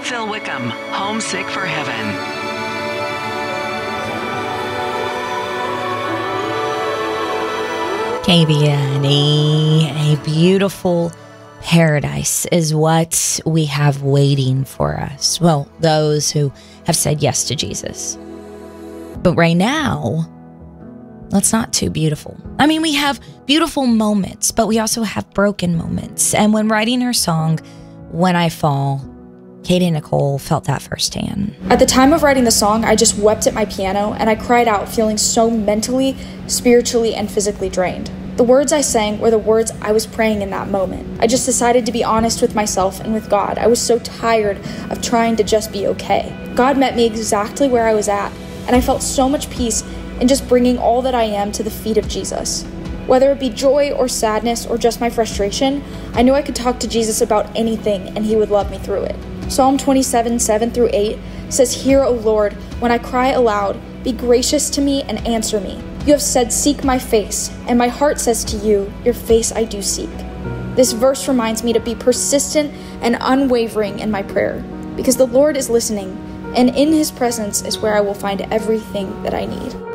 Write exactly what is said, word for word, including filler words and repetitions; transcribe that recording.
Phil Wickham, Homesick for Heaven. K B N E, a beautiful paradise is what we have waiting for us. Well, those who have said yes to Jesus. But right now, that's not too beautiful. I mean, we have beautiful moments, but we also have broken moments. And when writing her song, When I Fall, Katie Nicole felt that firsthand. At the time of writing the song, I just wept at my piano and I cried out, feeling so mentally, spiritually, and physically drained. The words I sang were the words I was praying in that moment. I just decided to be honest with myself and with God. I was so tired of trying to just be okay. God met me exactly where I was at, and I felt so much peace in just bringing all that I am to the feet of Jesus. Whether it be joy or sadness or just my frustration, I knew I could talk to Jesus about anything and he would love me through it. Psalm twenty-seven, seven through eight says, "Hear, O Lord, when I cry aloud, be gracious to me and answer me. You have said, seek my face, and my heart says to you, your face I do seek." This verse reminds me to be persistent and unwavering in my prayer, because the Lord is listening, and in his presence is where I will find everything that I need.